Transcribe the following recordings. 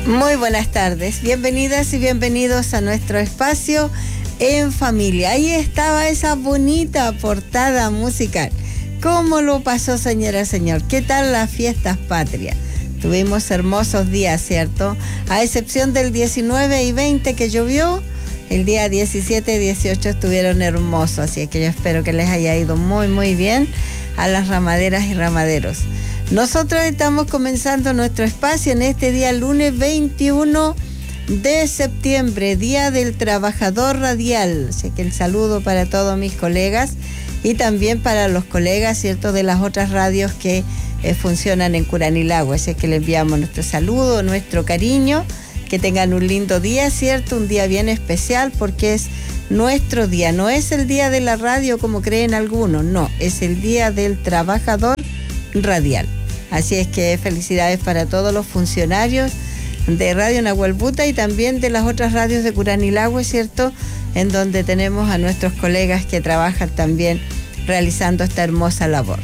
Muy buenas tardes, bienvenidas y bienvenidos a nuestro espacio En Familia. Ahí estaba esa bonita portada musical. ¿Cómo lo pasó, señora, señor? ¿Qué tal las fiestas patrias? Tuvimos hermosos días, ¿cierto? A excepción del 19 y 20 que llovió, el día 17 y 18 estuvieron hermosos, así que yo espero que les haya ido muy, muy bien a las ramaderas y ramaderos. Nosotros estamos comenzando nuestro espacio en este día lunes 21 de septiembre, Día del Trabajador Radial. Así que el saludo para todos mis colegas y también para los colegas, ¿cierto?, de las otras radios que funcionan en Curanilagua. Así que les enviamos nuestro saludo, nuestro cariño, que tengan un lindo día, ¿cierto? Un día bien especial porque es nuestro día. No es el día de la radio como creen algunos, no, es el Día del Trabajador Radial. Así es que felicidades para todos los funcionarios de Radio Nahuelbuta y también de las otras radios de Curanilagua, ¿cierto?, en donde tenemos a nuestros colegas que trabajan también realizando esta hermosa labor.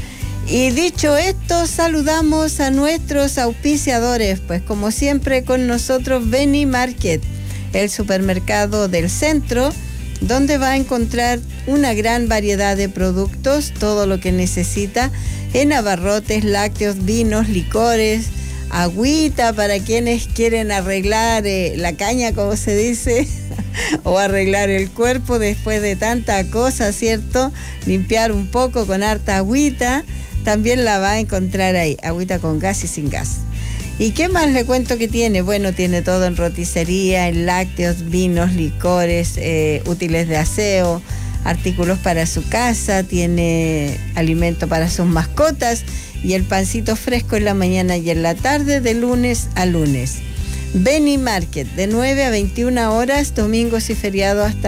Y dicho esto, saludamos a nuestros auspiciadores, pues como siempre con nosotros Beni Market, el supermercado del centro, donde va a encontrar una gran variedad de productos, todo lo que necesita en abarrotes, lácteos, vinos, licores, agüita para quienes quieren arreglar la caña, como se dice, o arreglar el cuerpo después de tanta cosa, ¿cierto? Limpiar un poco con harta agüita, también la va a encontrar ahí, agüita con gas y sin gas. ¿Y qué más le cuento que tiene? Bueno, tiene todo en roticería, en lácteos, vinos, licores, útiles de aseo, artículos para su casa, tiene alimento para sus mascotas y el pancito fresco en la mañana y en la tarde de lunes a lunes. Beni Market, de 9 a 21 horas, domingos y feriados hasta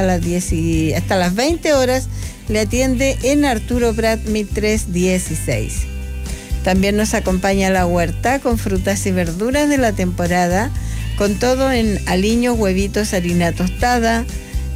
las 20 horas, le atiende en Arturo Prat 1316. También nos acompaña La Huerta con frutas y verduras de la temporada, con todo en aliños, huevitos, harina tostada,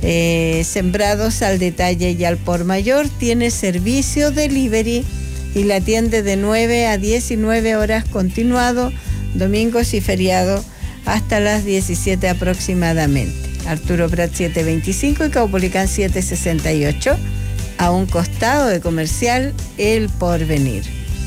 sembrados al detalle y al por mayor. Tiene servicio delivery y la atiende de 9 a 19 horas continuado, domingos y feriados hasta las 17 aproximadamente. Arturo Prat 725 y Caupolicán 768, a un costado de Comercial El Porvenir.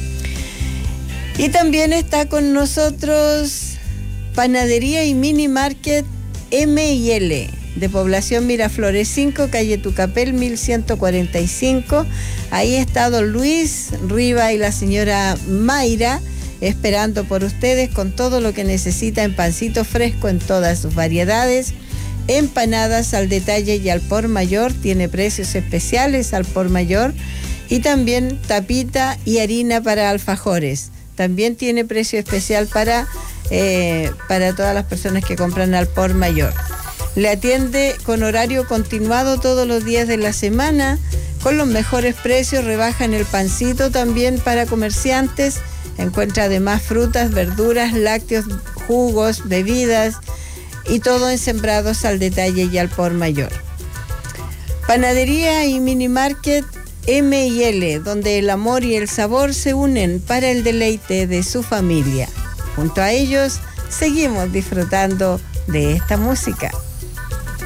Y también está con nosotros Panadería y Mini Market M&L, de Población Miraflores 5, calle Tucapel 1145. Ahí está don Luis Riva y la señora Mayra esperando por ustedes con todo lo que necesita en pancito fresco en todas sus variedades, empanadas al detalle y al por mayor, tiene precios especiales al por mayor, y también tapita y harina para alfajores. También tiene precio especial para todas las personas que compran al por mayor. Le atiende con horario continuado todos los días de la semana, con los mejores precios, rebaja en el pancito también para comerciantes. Encuentra además frutas, verduras, lácteos, jugos, bebidas y todo en sembrados al detalle y al por mayor. Panadería y Mini Market M&L, donde el amor y el sabor se unen para el deleite de su familia. Junto a ellos, seguimos disfrutando de esta música.